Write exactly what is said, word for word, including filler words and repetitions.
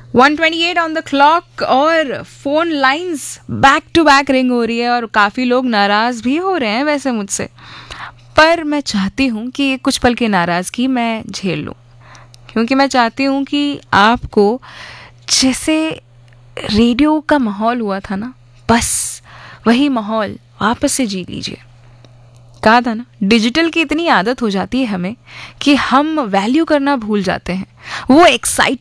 One twenty eight on the clock और phone lines back to back ring हो रही है और काफ़ी लोग नाराज़ भी हो रहे हैं वैसे मुझसे, पर मैं चाहती हूँ कि कुछ पल की नाराज़गी मैं झेल लूँ, क्योंकि मैं चाहती हूँ कि आपको जैसे रेडियो का माहौल हुआ था ना, बस वही माहौल वापस से जी लीजिए। कहा था ना, डिजिटल की इतनी आदत हो जाती है हमें कि हम वैल्यू करना भूल जाते हैं। वो एक्साइट